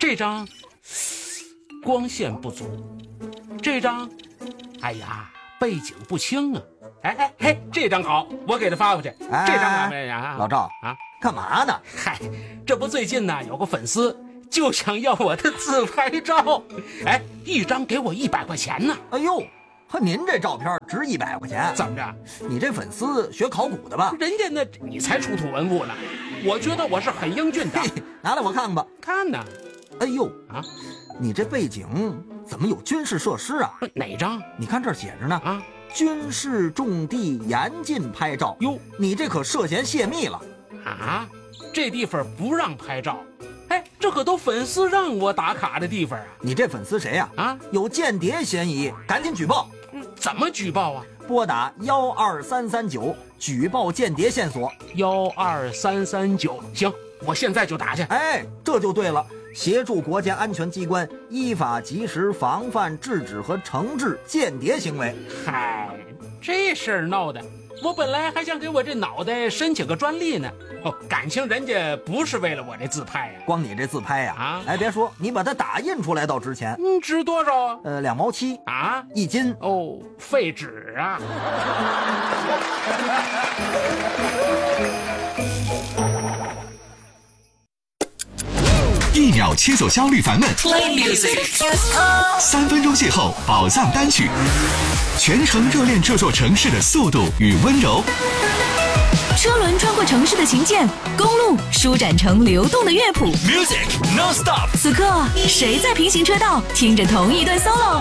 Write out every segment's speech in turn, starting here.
这张光线不足，这张哎呀背景不清啊。嘿，这张好，我给他发过去。这张老赵啊，干嘛呢？ 嗨，这不最近呢有个粉丝就想要我的自拍照，一张给我100块钱呢。 哎呦，您这照片值100块钱？ 怎么着？ 你这粉丝学考古的吧？ 人家那你才出土文物呢，我觉得我是很英俊的。 拿来我看看吧。 看呢。 哎呦啊，你这背景怎么有军事设施啊？ 哪张？ 你看这儿写着呢啊， 军事重地严禁拍照。 哟， 你这可涉嫌泄密了啊！这地方不让拍照。这可都粉丝让我打卡的地方啊！ 你这粉丝谁呀？有间谍嫌疑，赶紧举报。 怎么举报啊？ 拨打12339举报间谍线索。 12339，行，我现在就打去。 这就对了，协助国家安全机关依法及时防范、制止和惩治间谍行为。 嗨，这事儿闹的，我本来还想给我这脑袋申请个专利呢。感情人家不是为了我这自拍呀， 光你这自拍呀，别说，你把它打印出来倒值钱。 值多少啊 ？2毛7 啊 ，1斤。 哦，废纸啊！ 1秒切走焦虑烦闷 Play music ，3分钟邂逅宝藏单曲，全程热恋这座城市的速度与温柔。 车轮穿过城市的琴键，公路舒展成流动的乐谱。 Music non-stop。 此刻，谁在平行车道听着同一段 solo？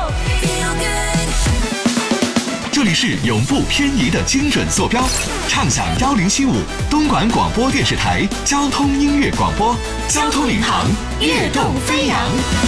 这里是永不偏移的精准坐标，畅享1075东莞广播电视台交通音乐广播，交通领航，跃动飞扬。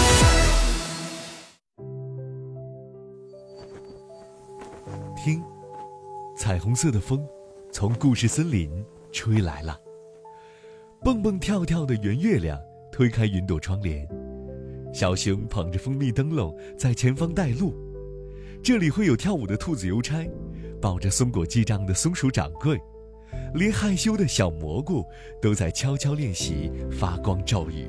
听，彩虹色的风从故事森林吹来了，蹦蹦跳跳的圆月亮推开云朵窗帘，小熊捧着蜂蜜灯笼在前方带路。这里会有跳舞的兔子邮差，抱着松果记账的松鼠掌柜，连害羞的小蘑菇都在悄悄练习发光咒语。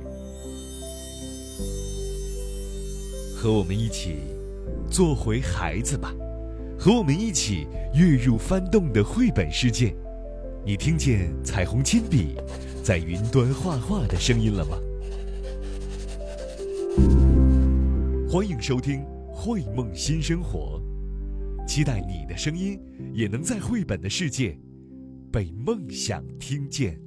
和我们一起做回孩子吧，和我们一起跃入翻动的绘本世界。你听见彩虹铅笔在云端画画的声音了吗？欢迎收听绘梦新生活，期待你的声音也能在绘本的世界被梦想听见。